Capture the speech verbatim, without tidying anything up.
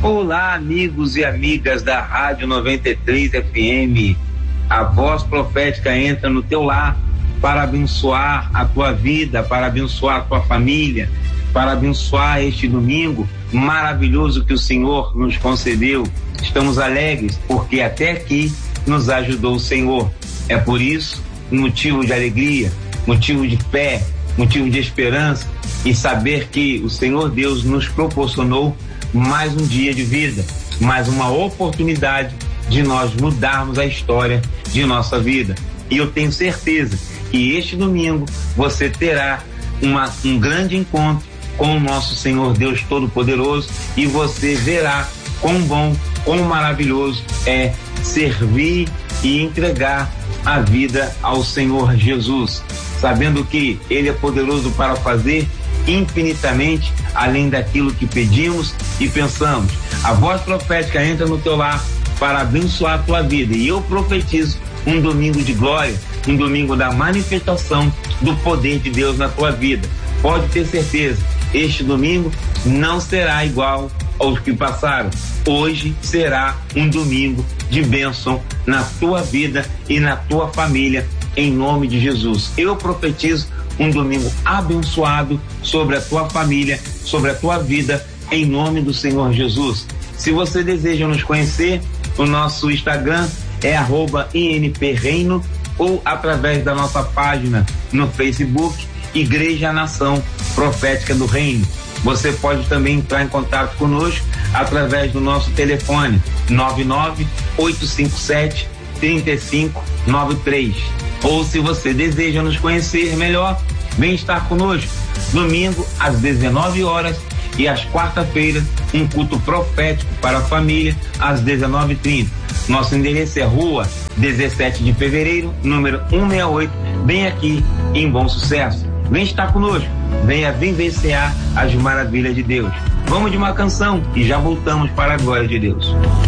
Olá, amigos e amigas da Rádio noventa e três F M. A voz profética entra no teu lar para abençoar a tua vida, para abençoar a tua família, para abençoar este domingo maravilhoso que o Senhor nos concedeu. Estamos alegres porque até aqui nos ajudou o Senhor. É por isso motivo de alegria, motivo de fé, motivo de esperança e saber que o Senhor Deus nos proporcionou mais um dia de vida, mais uma oportunidade de nós mudarmos a história de nossa vida. E eu tenho certeza que este domingo você terá uma, um grande encontro com o nosso Senhor Deus Todo-Poderoso e você verá quão bom, quão maravilhoso é servir e entregar a vida ao Senhor Jesus, sabendo que Ele é poderoso para fazer infinitamente além daquilo que pedimos e pensamos. A voz profética entra no teu lar para abençoar a tua vida e eu profetizo um domingo de glória, um domingo da manifestação do poder de Deus na tua vida. Pode ter certeza, este domingo não será igual aos que passaram. Hoje será um domingo de bênção na tua vida e na tua família, em nome de Jesus. Eu profetizo um domingo abençoado sobre a tua família, sobre a tua vida, em nome do Senhor Jesus. Se você deseja nos conhecer, o nosso Instagram é arroba I N P Reino ou através da nossa página no Facebook, Igreja Nação Profética do Reino. Você pode também entrar em contato conosco através do nosso telefone nove nove oito cinco sete três cinco nove três. Ou se você deseja nos conhecer melhor, vem estar conosco domingo às dezenove horas e às quarta-feiras um culto profético para a família às dezenove e trinta. Nosso endereço é Rua dezessete de fevereiro, número cento e sessenta e oito, bem aqui em Bom Sucesso. Vem estar conosco, venha vivenciar as maravilhas de Deus. Vamos de uma canção e já voltamos para a glória de Deus.